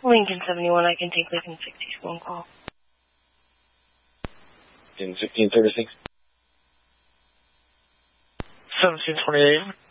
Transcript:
Lincoln 71, I can take Lincoln 60's phone call. In 1636. 1728.